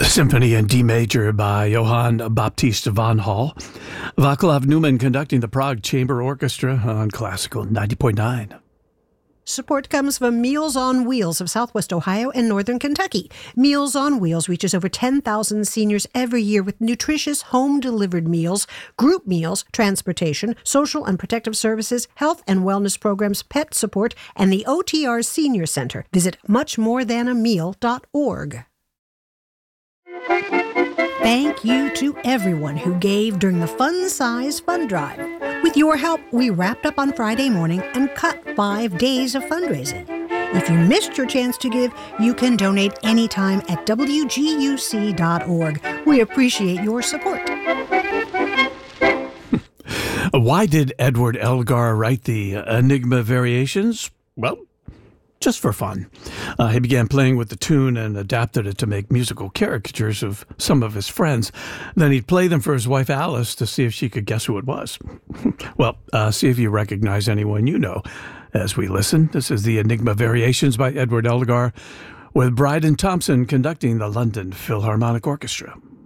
Symphony in D major by Johann Baptist von Hall. Václav Newman conducting the Prague Chamber Orchestra on Classical 90.9. Support comes from Meals on Wheels of Southwest Ohio and Northern Kentucky. Meals on Wheels reaches over 10,000 seniors every year with nutritious home-delivered meals, group meals, transportation, social and protective services, health and wellness programs, pet support, and the OTR Senior Center. Visit muchmorethanAmeal.org. Thank you to everyone who gave during the Fun Size Fund Drive. With your help, we wrapped up on Friday morning and cut 5 days of fundraising. If you missed your chance to give, you can donate anytime at WGUC.org. We appreciate your support. Why did Edward Elgar write the Enigma Variations? Well, just for fun. He began playing with the tune and adapted it to make musical caricatures of some of his friends. Then he'd play them for his wife Alice to see if she could guess who it was. Well, see if you recognize anyone you know. As we listen, this is the Enigma Variations by Edward Elgar, with Bryden Thompson conducting the London Philharmonic Orchestra.